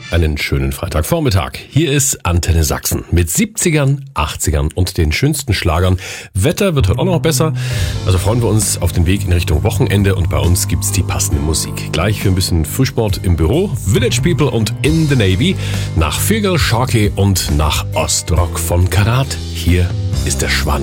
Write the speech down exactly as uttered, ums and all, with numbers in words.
Einen schönen Freitagvormittag. Hier ist Antenne Sachsen mit siebzigern, achtzigern und den schönsten Schlagern. Wetter wird heute auch noch besser, also freuen wir uns auf den Weg in Richtung Wochenende und bei uns gibt's die passende Musik. Gleich für ein bisschen Frühsport im Büro, Village People und In the Navy, nach Feargal Sharkey und nach Ostrock von Karat. Hier ist der Schwan.